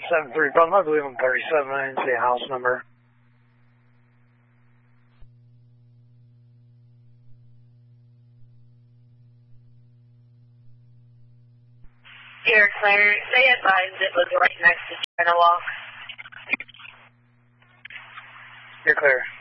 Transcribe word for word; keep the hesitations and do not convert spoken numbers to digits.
seven three Bravo, I believe I'm thirty-seven. I didn't see a house number. You're clear. They advised it was right next to China Walk. You're clear.